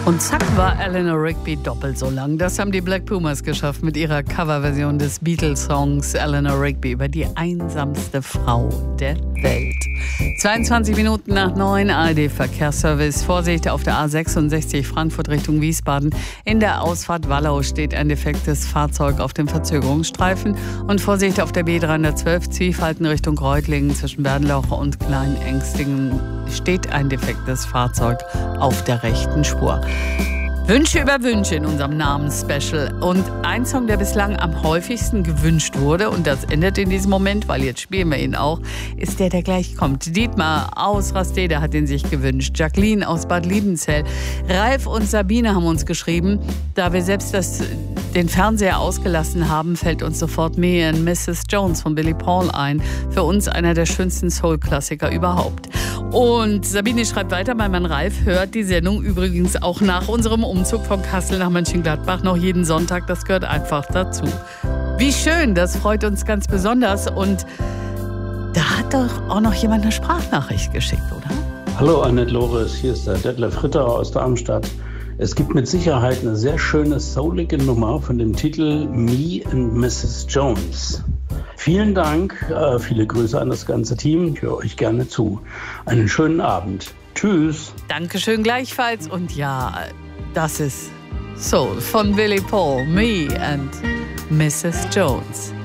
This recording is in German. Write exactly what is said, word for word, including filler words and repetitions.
Und zack war Eleanor Rigby doppelt so lang. Das haben die Black Pumas geschafft mit ihrer Coverversion des Beatles-Songs Eleanor Rigby über die einsamste Frau der Welt. zweiundzwanzig Minuten nach neun, A R D-Verkehrsservice. Vorsicht auf der A sechsundsechzig Frankfurt Richtung Wiesbaden. In der Ausfahrt Wallau steht ein defektes Fahrzeug auf dem Verzögerungsstreifen. Und Vorsicht auf der B dreihundertzwölf Zwiefalten Richtung Reutlingen zwischen Bernlauch und Kleinängstingen steht ein defektes Fahrzeug auf der rechten Spur. Wünsche über Wünsche in unserem Namens-Special. Und ein Song, der bislang am häufigsten gewünscht wurde, und das endet in diesem Moment, weil jetzt spielen wir ihn auch, ist der, der gleich kommt. Dietmar aus Rastede hat ihn sich gewünscht. Jacqueline aus Bad Liebenzell. Ralf und Sabine haben uns geschrieben, da wir selbst das, den Fernseher ausgelassen haben, fällt uns sofort Me and Missus Jones von Billy Paul ein. Für uns einer der schönsten Soul-Klassiker überhaupt. Und Sabine schreibt weiter, mein Mann Ralf hört die Sendung übrigens auch nach unserem Umzug von Kassel nach Mönchengladbach noch jeden Sonntag. Das gehört einfach dazu. Wie schön, das freut uns ganz besonders. Und da hat doch auch noch jemand eine Sprachnachricht geschickt, oder? Hallo Annette Loris, hier ist der Detlef Ritter aus Darmstadt. Es gibt mit Sicherheit eine sehr schöne, soulige Nummer von dem Titel Me and Missus Jones. Vielen Dank, äh, viele Grüße an das ganze Team. Ich höre euch gerne zu. Einen schönen Abend. Tschüss. Dankeschön gleichfalls. Und ja, das ist Soul von Billy Paul, Me and Missus Jones.